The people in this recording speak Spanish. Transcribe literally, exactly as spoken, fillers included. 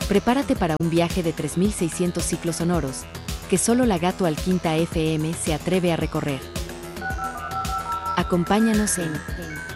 Prepárate para un viaje de tres mil seiscientos ciclos sonoros, que solo la Gato Alquinta F M se atreve a recorrer. Acompáñanos en